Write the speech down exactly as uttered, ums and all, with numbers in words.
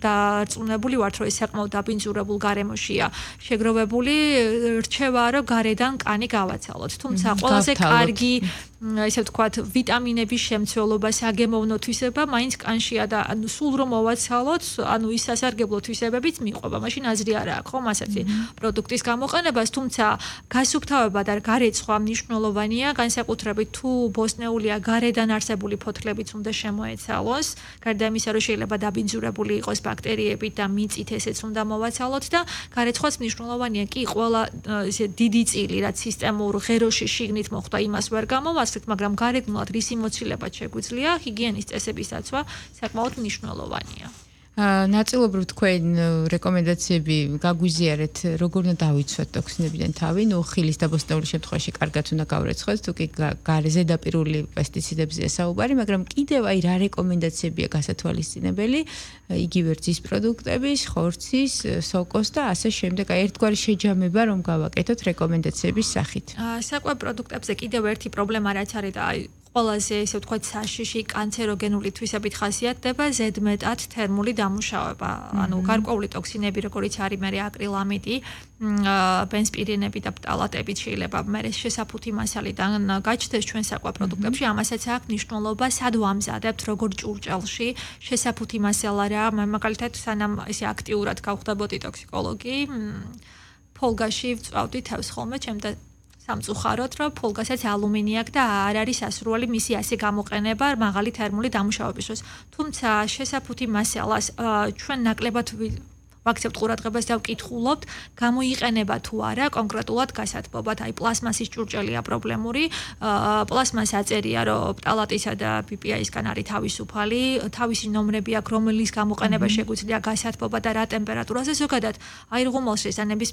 დარწმუნებული ვართ, რომ ეს საკმაოდ დაბინძურებულ გარემოშია შეგროვებული, რჩევა რომ გარედან კანი გავაცალოთ. თუმცა ყველაზე კარგი ესე ვთქვათ, ვიტამინების შემცველობა, საგემოვნო თვისება მაინც კანშია და ანუ სულ რომ მოვაცალოთ, ანუ ის სასარგებლო თვისებებიც მიყვება. მაშინ აზრი არა აქვს ხომ ასეთი პროდუქტის გამოყენებას, თუმცა გასუფთავება და გარეცხვა მნიშვნელოვანია, განსაკუთრებით თუ ბოსტნეულია გარედან არსებული ფოთლებიც უნდა შემოეცალოს, გარდა იმისა, რომ შეიძლება დაბინძურებული იყოს ბაქტერიებით და მიწით ესეც უნდა მოვაცალოთ და გარეცხვაც მნიშვნელოვანია. კი, ყველა ესე დიდი წილი, რაც სისტემურ ღეროში შიგნით მოხდა, იმას ვერ გამოვასწრებთ, მაგრამ გარეგნულად რისი მოცილება შეგვიძლია, ჰიგიენის წესების დაცვა საკმაოდ მნიშვნელოვანია. ნაწილობრივ თქვენ რეკომენდაციები გაგვიზიარეთ, როგორ უნდა დავიცვათ ტოქსინებიდან თავი, ნუ ხილის და ბოსტნეულის შემთხვევაში კარგად უნდა გავრეცხოთ, თუ კი გარე ზედაპირული პესტიციდებზეა საუბარი, მაგრამ კიდევ აი რა რეკომენდაციებია გასათვალისწინებელი, იგივე რძის პროდუქტების, ხორცის, სოკოს და ასე შემდეგ, აი ერთგვარი შეჯამება რომ გავაკეთოთ რეკომენდაციების სახით. საკვებ პროდუქტებზე კიდევ ერთი პრობლემა რაც არის და აი ყველაზე ესე ვთქვათ საშიში კანცეროგენული თვისებით ხასიათდება ზედმეტად თერმული დამუშავება. ანუ გარკვეული ტოქსინები, როგორიც არის მე აკრილამიდი, ბენზპირინები და ფტალატები შეიძლება მე შესაფუთი მასალიდან გაჩნდეს ჩვენ საკვებ პროდუქტებში, ამასაც აქვს მნიშვნელობა, სად ვამზადებთ, როგორ ჭურჭელში, შესაფუთი მასალა რა, მაგალითად სანამ ესე აქტიურად გავხდებოდი ტოქსიკოლოგი, ფოლგაში ვწვავდი თავს ხოლმე ჩემდა სამწუხაროდ, რომ ფოლგასაც ალუმინი აქვს და არ არის სასურველი მისი ასე გამოყენება მაღალი თერმული დამუშავების დროს. თუმცა შესაფუთი მასალას ჩვენ ნაკლებად ვაქცევთ ყურადღებას და ვკითხულობთ, გამოიყენება თუ არა კონკრეტულად გასათბობად. აი პლასმასის ჭურჭელია პრობლემური, პლასმას აწერია, რომ ფტალატისა და პი პი აისგან არის თავისუფალი, თავისი ნომრები აქვს, რომლის გამოყენება შეგვიძლია გასათბობა და რა ტემპერატურაზე. ზოგადად, აი ღუმელში სანების